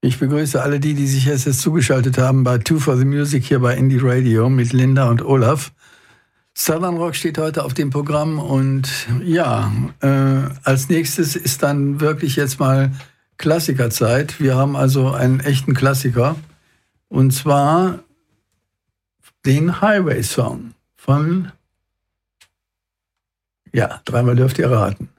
Ich begrüße alle die sich jetzt zugeschaltet haben bei Two for the Music hier bei Indie Radio mit Linda und Olaf. Southern Rock steht heute auf dem Programm und ja, als nächstes ist dann wirklich jetzt mal Klassikerzeit. Wir haben also einen echten Klassiker und zwar den Highway Song von, ja, dreimal dürft ihr raten.